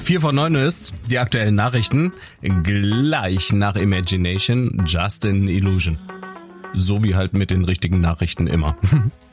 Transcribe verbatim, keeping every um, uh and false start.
vier vor neun ist die aktuellen Nachrichten. Gleich nach Imagination, Just an Illusion. So wie halt mit den richtigen Nachrichten immer.